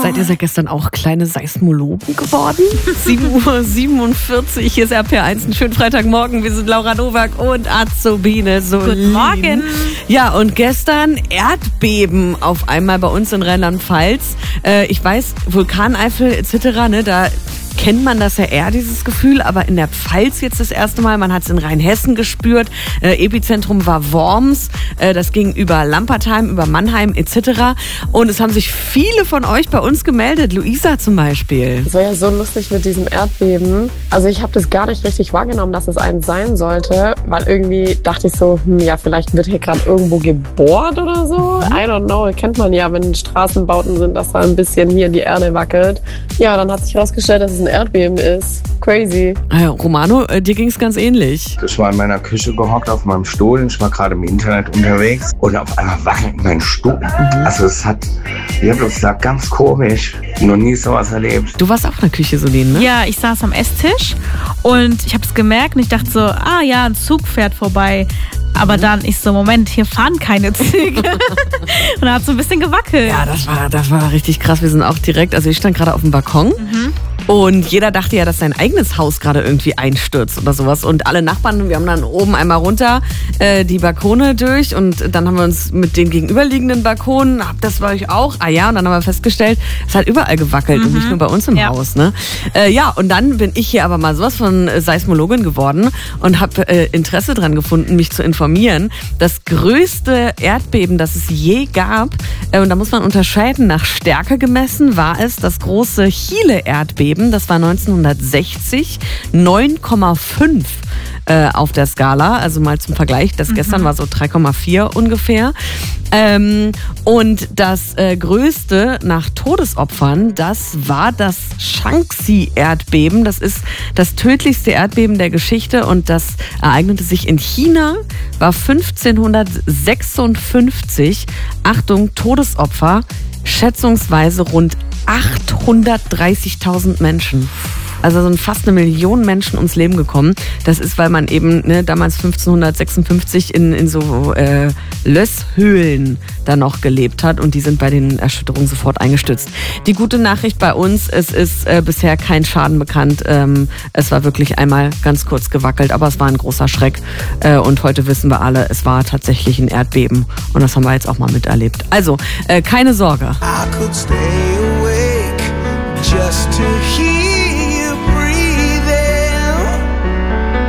Seid ihr seit gestern auch kleine Seismologen geworden? 7:47 Uhr, hier ist RPR1, einen schönen Freitagmorgen. Wir sind Laura Nowak und Azubine Solin. Guten Morgen. Ja, und gestern Erdbeben auf einmal bei uns in Rheinland-Pfalz. Ich weiß, Vulkaneifel etc., ne, da kennt man das ja eher, dieses Gefühl, aber in der Pfalz jetzt das erste Mal. Man hat es in Rheinhessen gespürt. Epizentrum war Worms. Das ging über Lampertheim, über Mannheim etc. Und es haben sich viele von euch bei uns gemeldet. Luisa zum Beispiel. Es war ja so lustig mit diesem Erdbeben. Also ich habe das gar nicht richtig wahrgenommen, dass es eins sein sollte, weil irgendwie dachte ich so, ja, vielleicht wird hier gerade irgendwo gebohrt oder so. I don't know. Kennt man ja, wenn Straßenbauten sind, dass da ein bisschen hier die Erde wackelt. Ja, dann hat sich herausgestellt, dass es ein Erdbeben ist. Crazy. Romano, dir ging es ganz ähnlich. Ich war in meiner Küche gehockt auf meinem Stuhl. Ich war gerade im Internet unterwegs und auf einmal wackelt mein Stuhl. Also es hat, das war ganz komisch. Noch nie sowas erlebt. Du warst auch in der Küche, Solin, ne? Ja, ich saß am Esstisch und ich habe es gemerkt und ich dachte so, ein Zug fährt vorbei. Aber dann ich so, Moment, hier fahren keine Züge. Und da hat so ein bisschen gewackelt. Ja, das war richtig krass. Wir sind auch direkt, also ich stand gerade auf dem Balkon. Und jeder dachte ja, dass sein eigenes Haus gerade irgendwie einstürzt oder sowas. Und alle Nachbarn, wir haben dann oben einmal runter die Balkone durch. Und dann haben wir uns mit den gegenüberliegenden Balkonen, das war ich auch. Und dann haben wir festgestellt, es hat überall gewackelt und nicht nur bei uns im Haus. Ne? Und dann bin ich hier aber mal sowas von Seismologin geworden und habe Interesse dran gefunden, mich zu informieren. Das größte Erdbeben, das es je gab, und da muss man unterscheiden, nach Stärke gemessen war es das große Chile-Erdbeben. Das war 1960, 9,5 auf der Skala. Also mal zum Vergleich, das gestern war so 3,4 ungefähr. Und das größte nach Todesopfern, das war das Shaanxi-Erdbeben. Das ist das tödlichste Erdbeben der Geschichte und das ereignete sich in China, war 1556. Achtung, Todesopfer, schätzungsweise rund 830.000 Menschen. Also sind fast 1 Million Menschen ums Leben gekommen. Das ist, weil man eben damals 1556 in so Lösshöhlen da noch gelebt hat und die sind bei den Erschütterungen sofort eingestürzt. Die gute Nachricht bei uns, es ist bisher kein Schaden bekannt. Es war wirklich einmal ganz kurz gewackelt, aber es war ein großer Schreck. Und heute wissen wir alle, es war tatsächlich ein Erdbeben und das haben wir jetzt auch mal miterlebt. Also, keine Sorge. I could stay awake just to hear